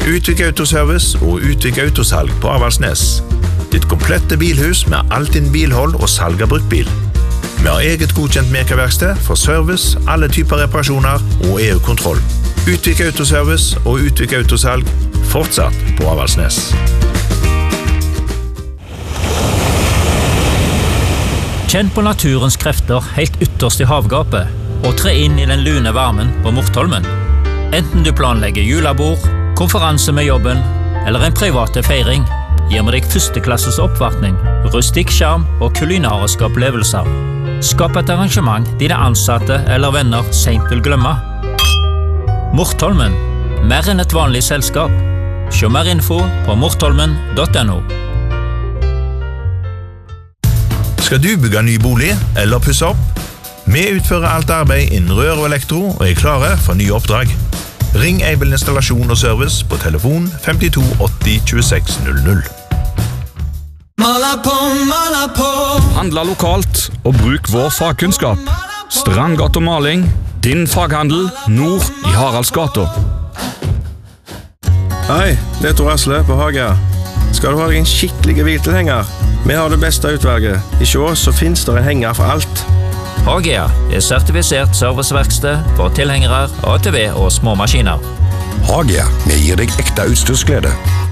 Utvik Autoservice og Utvik Autosalg på Avaldsnes. Ditt komplette bilhus med alt din bilhold og salg av bruktbil. Vi har eget godkjent mekerverksted for service, alle typer reparasjoner og EU-kontroll. Utvik Autoservice og Utvik Autosalg fortsatt på Avaldsnes. Kjenn på naturens krefter helt ytterst i havgapet og tre inn i den lune varmen på Mortholmen. Enten du planlegger julebord, konferanse med jobben eller en private feiring, gir vi deg førsteklasses oppvartning, rustikk skjerm og kulinariske opplevelser. Skap et arrangement dine ansatte eller venner sent vil glemme. Mortholmen, mer enn et vanlig selskap. Se mer info på mortholmen.no. Skal du bygge ny bolig eller pusse opp? Vi utfører alt arbeid innen rør og elektro og er klare for nye oppdrag. Ring Aibel Installasjon og Service på telefon 52 80 26 00. Handla lokalt og bruk vår fagkunnskap. Strandgata Maling, din faghandel nord i Haraldsgata. Hei, det er Tor Asle på Hagia. Skal du ha deg en skikkelig hviltilhenger? Vi har det beste utvalget. I Sjå så finnes det en henger for alt. Hagia er sertifisert serviceverksted for tilhengere, ATV og små maskiner. Hagia, vi gir deg ekte utstyrsglede.